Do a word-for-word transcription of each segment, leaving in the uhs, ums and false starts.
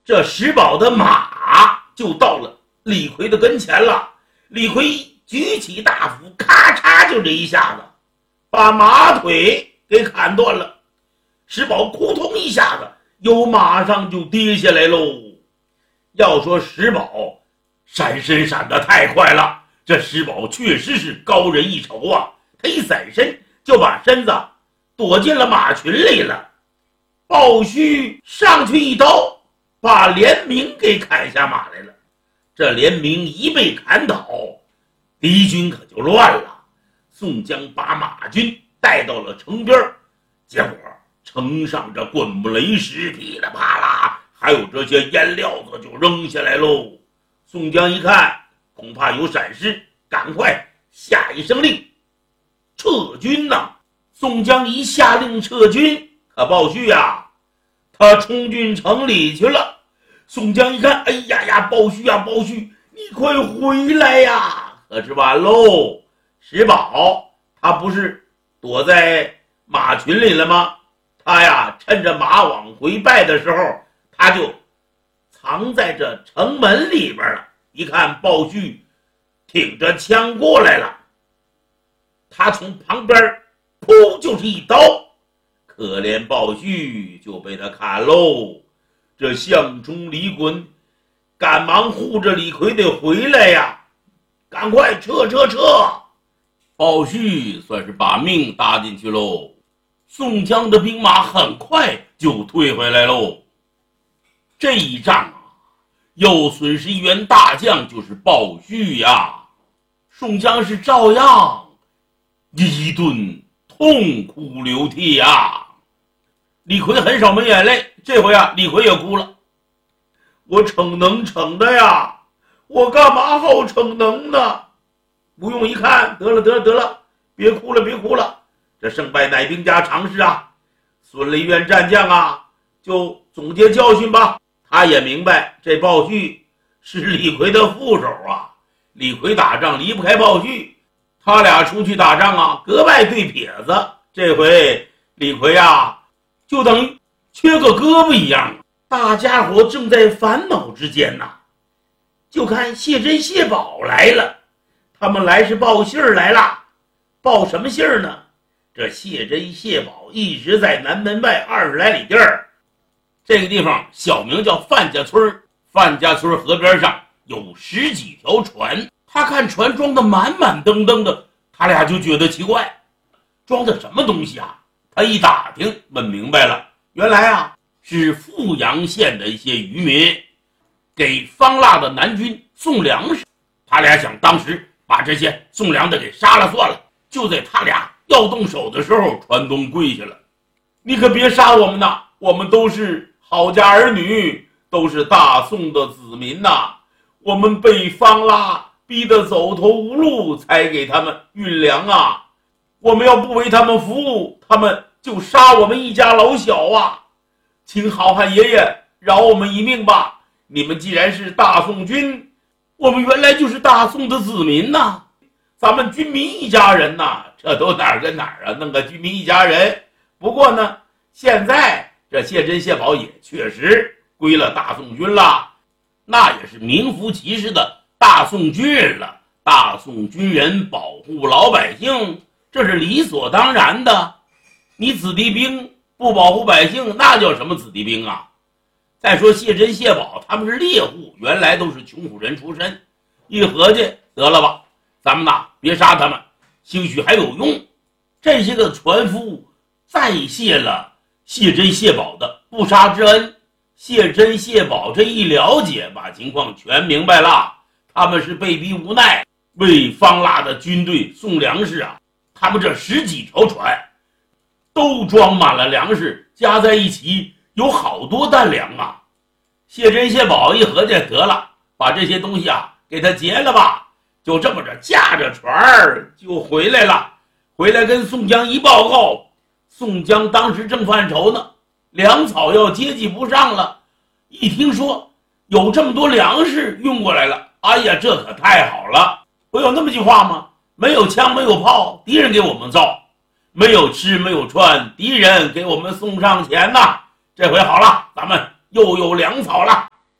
这石宝的马就到了李逵的跟前了。李逵举起大斧，咔嚓就这一下子把马腿给砍断了。石宝扑通一下子由马上就跌下来喽。要说石宝闪身闪得太快了，这石宝确实是高人一筹啊！他一闪身就把身子躲进了马群里了。鲍旭上去一刀把连明给砍下马来了。这连明一被砍倒，敌军可就乱了。宋江把马军带到了城边，结果城上这滚木雷石噼里啪啦，还有这些烟料子就扔下来喽。宋江一看恐怕有闪失，赶快下一声令撤军呐、啊！宋江一下令撤军，可鲍旭呀，他冲进城里去了。宋江一看，哎呀呀，鲍旭呀，鲍旭，你快回来呀！可是完喽，石宝他不是躲在马群里了吗？他呀，趁着马往回败的时候，他就藏在这城门里边了。一看鲍旭挺着枪过来了，他从旁边噗就是一刀，可怜鲍旭就被他砍喽。这项冲、李衮赶忙护着李逵得回来呀，赶快撤撤撤！鲍旭算是把命搭进去喽。宋江的兵马很快就退回来喽。这一仗啊，又损失一员大将，就是鲍旭呀。宋江是照样一顿痛哭流涕呀。李逵很少没眼泪，这回啊，李逵也哭了。我逞能逞的呀，我干嘛好逞能呢？不用一看，得了得了得了，别哭了别哭了，这胜败乃兵家常事啊。孙雷院战将啊，就总结教训吧。他也明白这鲍旭是李逵的副手啊，李逵打仗离不开鲍旭，他俩出去打仗啊，格外对撇子。这回李逵啊，就等于缺个胳膊一样。大家伙正在烦恼之间呐、啊，就看谢珍谢宝来了。他们来是报信儿来了。报什么信儿呢？这谢珍谢宝一直在南门外二十来里地儿，这个地方小名叫范家村。范家村河边上有十几条船，他看船装的满满登登的，他俩就觉得奇怪，装的什么东西啊？他一打听问明白了，原来啊是富阳县的一些渔民给方腊的南军送粮食。他俩想当时把这些送粮的给杀了算了。就在他俩要动手的时候，船东跪下了，你可别杀我们呐，我们都是好家儿女，都是大宋的子民呐，我们被方腊逼得走投无路才给他们运粮啊，我们要不为他们服务，他们就杀我们一家老小啊，请好汉爷爷饶我们一命吧。你们既然是大宋军，我们原来就是大宋的子民呐，咱们军民一家人呐，这都哪儿跟哪儿啊，弄个军民一家人。不过呢，现在这谢珍谢宝也确实归了大宋军了，那也是名副其实的大宋军人了。大宋军人保护老百姓，这是理所当然的。你子弟兵不保护百姓，那叫什么子弟兵啊？再说谢珍谢宝他们是猎户，原来都是穷苦人出身，一合计得了吧，咱们呐别杀他们，兴许还有用。这些个船夫再谢了谢珍谢宝的不杀之恩。谢珍谢宝这一了解，把情况全明白了，他们是被逼无奈为方腊的军队送粮食啊。他们这十几条船都装满了粮食，加在一起有好多担粮啊。谢珍谢宝一合计，得了，把这些东西啊给他劫了吧，就这么着驾着船儿就回来了。回来跟宋江一报告，宋江当时正犯愁呢，粮草要接济不上了。一听说有这么多粮食运过来了，哎呀，这可太好了。不有那么句话吗？没有枪没有炮，敌人给我们造；没有吃没有穿，敌人给我们送上前呐。这回好了，咱们又有粮草了。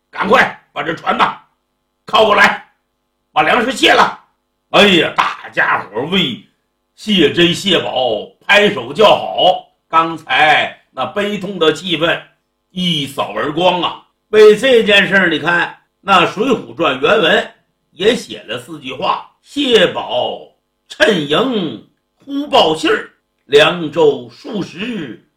赶快把这船呐靠过来，把粮食卸了。哎呀，大家伙为谢珍谢宝拍手叫好，刚才那悲痛的气氛一扫而光啊。为这件事，你看那《水浒传》原文也写了四句话：谢宝趁营忽报信儿，凉州数十